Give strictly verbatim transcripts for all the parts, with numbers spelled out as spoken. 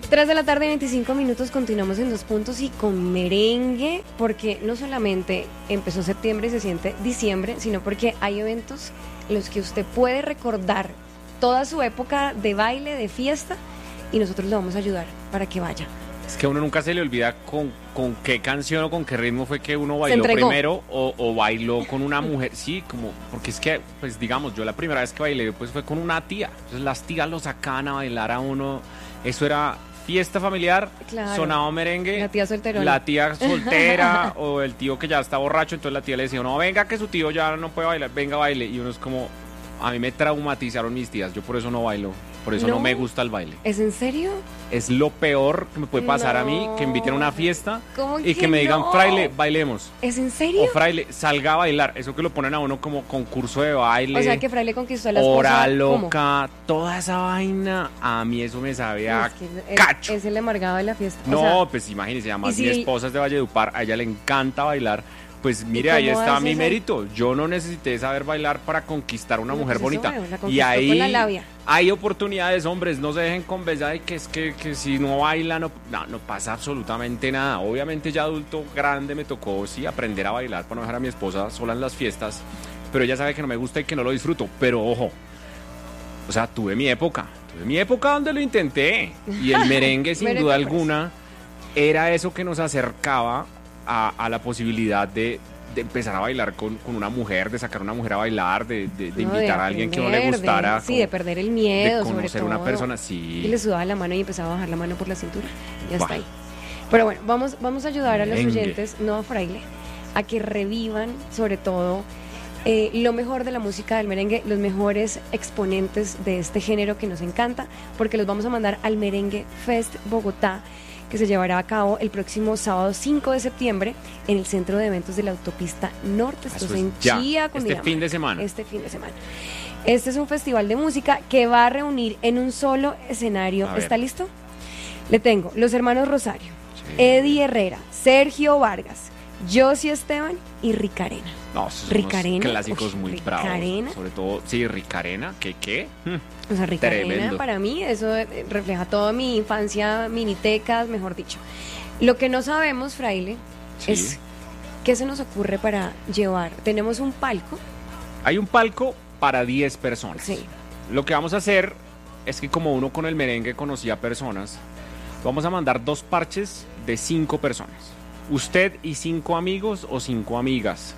tres de la tarde, veinticinco minutos, continuamos en Dos Puntos y con merengue, porque no solamente empezó septiembre y se siente diciembre, sino porque hay eventos en los que usted puede recordar toda su época de baile, de fiesta, y nosotros le vamos a ayudar para que vaya. Es que a uno nunca se le olvida con, con qué canción o con qué ritmo fue que uno bailó primero o, o bailó con una mujer. Sí, como, porque es que, pues digamos, yo la primera vez que bailé pues fue con una tía. Entonces las tías lo sacaban a bailar a uno. Eso era fiesta familiar, claro. Sonaba merengue. La tía solterona. La tía soltera o el tío que ya está borracho, entonces la tía le decía, no, venga que su tío ya no puede bailar, venga baile. Y uno es como, a mí me traumatizaron mis tías, yo por eso no bailo. Por eso no. no me gusta el baile. ¿Es en serio? Es lo peor que me puede pasar no. a mí, que me inviten a una fiesta y que, que me digan, no? fraile, bailemos. ¿Es en serio? O fraile, salga a bailar. Eso que lo ponen a uno como concurso de baile. O sea, que fraile conquistó a la esposa. Hora loca, ¿cómo? Toda esa vaina, a mí eso me sabe a no, es que cacho. Es, es el amargado de la fiesta. No, o sea, pues imagínese, además si... mi esposa es de Valledupar, a ella le encanta bailar. Pues mire, ahí está mi mérito. Yo no necesité saber bailar para conquistar una no, mujer pues bonita. Veo, y ahí con la labia. Hay oportunidades, hombres, no se dejen convencer de que es que, que si no baila no, no, no pasa absolutamente nada. Obviamente ya adulto grande me tocó sí aprender a bailar para no dejar a mi esposa sola en las fiestas, pero ella sabe que no me gusta y que no lo disfruto. Pero ojo, o sea, tuve mi época, tuve mi época donde lo intenté y el merengue sin duda alguna era eso que nos acercaba A, a la posibilidad de, de empezar a bailar con, con una mujer, de sacar a una mujer a bailar, de, de, de no, invitar de a alguien aprender, que no le gustara. De, sí, de perder el miedo, de conocer sobre todo. Una persona, sí. Y le sudaba la mano y empezaba a bajar la mano por la cintura. Ya está ahí. Pero bueno, vamos, vamos a ayudar a los Merengue. oyentes, no a fraile, a que revivan, sobre todo, eh, lo mejor de la música del merengue, los mejores exponentes de este género que nos encanta, porque los vamos a mandar al Merengue Fest Bogotá, que se llevará a cabo el próximo sábado cinco de septiembre en el Centro de Eventos de la Autopista Norte. Esto es en Chía, Este fin de semana. Este fin de semana. Este es un festival de música que va a reunir en un solo escenario. ¿Está listo? Le tengo los hermanos Rosario, sí. Eddie Herrera, Sergio Vargas, Josie Esteban y Ricarena. No, esos son Ricarena, unos clásicos uy, muy Ricarena. bravos. Sobre todo, sí, Ricarena, ¿qué qué? O sea, Ricarena Tremendo. Para mí, eso refleja toda mi infancia, minitecas, mejor dicho. Lo que no sabemos, fraile, sí. es qué se nos ocurre para llevar. Tenemos un palco. Hay un palco para diez personas. Sí. Lo que vamos a hacer es que como uno con el merengue conocía personas, vamos a mandar dos parches de cinco personas. Usted y cinco amigos o cinco amigas.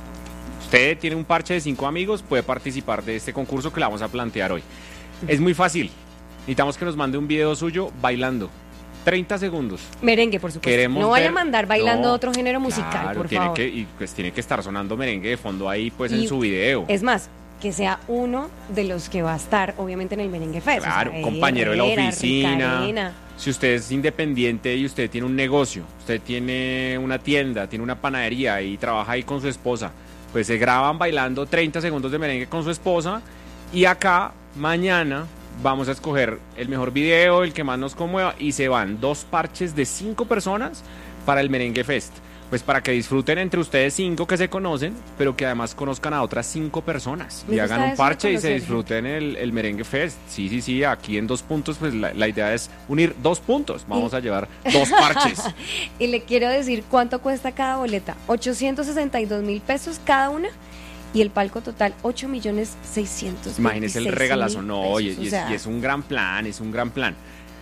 Usted tiene un parche de cinco amigos, puede participar de este concurso que le vamos a plantear hoy. Es muy fácil. Necesitamos que nos mande un video suyo bailando. treinta segundos. Merengue, por supuesto. Queremos no vaya ver... a mandar bailando no, otro género musical, claro, por tiene favor. Que, y pues tiene que estar sonando merengue de fondo ahí, pues y en su video. Es más, que sea uno de los que va a estar, obviamente, en el Merengue Fest. Claro, o sea, compañero Herrera, de la oficina. Ricarena. Si usted es independiente y usted tiene un negocio, usted tiene una tienda, tiene una panadería y trabaja ahí con su esposa, pues se graban bailando treinta segundos de merengue con su esposa y acá mañana vamos a escoger el mejor video, el que más nos conmueva y se van dos parches de cinco personas para el Merengue Fest. Pues para que disfruten entre ustedes cinco que se conocen, pero que además conozcan a otras cinco personas y hagan un parche y se disfruten el, el Merengue Fest. Sí, sí, sí, aquí en Dos Puntos, pues la, la idea es unir dos puntos. Vamos a llevar dos parches. Y le quiero decir cuánto cuesta cada boleta. ochocientos sesenta y dos mil pesos cada una. Y el palco total, ocho millones seiscientos. Imagínese el regalazo. No, y, y, o sea, es, y es un gran plan, es un gran plan.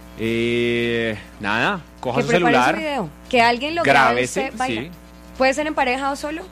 Eh, nada, coja que su celular. Su video, que alguien lo grabe, usted baila. Sí. ¿Puede ser en pareja o solo?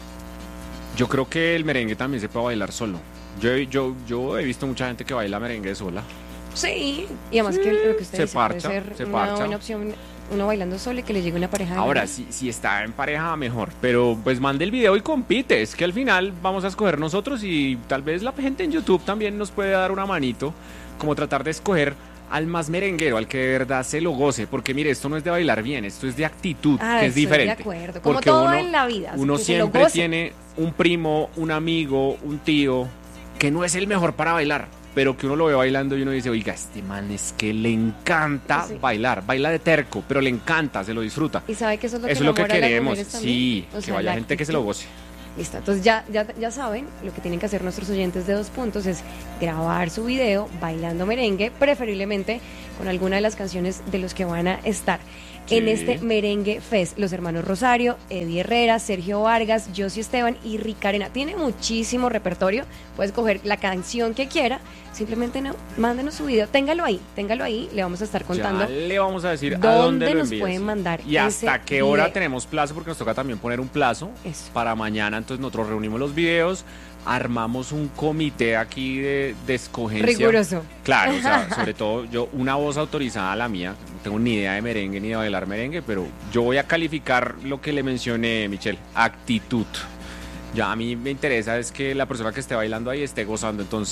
Yo creo que el merengue también se puede bailar solo. Yo, yo, yo he visto mucha gente que baila merengue sola. Sí, y además sí, que lo que usted se dice parcha, puede ser se una parcha. buena opción, uno bailando solo y que le llegue una pareja. Ahora, si, si está en pareja, mejor. Pero pues mande el video y compite. Es que al final vamos a escoger nosotros y tal vez la gente en YouTube también nos puede dar una manito. Como tratar de escoger al más merenguero, al que de verdad se lo goce, porque mire, esto no es de bailar bien, esto es de actitud, ah, que es diferente. De acuerdo, como porque todo uno, en la vida. Uno siempre tiene un primo, un amigo, un tío, que no es el mejor para bailar, pero que uno lo ve bailando y uno dice, oiga, este man es que le encanta sí. bailar, baila de terco, pero le encanta, se lo disfruta. Y sabe que eso es lo que, eso es lo que queremos, sí, o que sea, vaya gente actitud. Que se lo goce. Listo, entonces ya, ya, ya saben, lo que tienen que hacer nuestros oyentes de Dos Puntos es grabar su video bailando merengue, preferiblemente con alguna de las canciones de los que van a estar sí. en este Merengue Fest. Los hermanos Rosario, Eddie Herrera, Sergio Vargas, Josie Esteban y Ricarena. Tiene muchísimo repertorio, puedes coger la canción que quiera, simplemente no, mándenos su video, téngalo ahí, téngalo ahí, le vamos a estar contando. Ya le vamos a decir dónde a dónde lo nos envíes. pueden mandar y hasta qué video. hora tenemos plazo, porque nos toca también poner un plazo Eso. para mañana. Entonces nosotros reunimos los videos, armamos un comité aquí de, de escogencia. Riguroso. Claro, o sea, sobre todo yo, una voz autorizada, la mía, no tengo ni idea de merengue ni de bailar merengue, pero yo voy a calificar lo que le mencioné, Michelle, actitud. Ya a mí me interesa es que la persona que esté bailando ahí esté gozando, entonces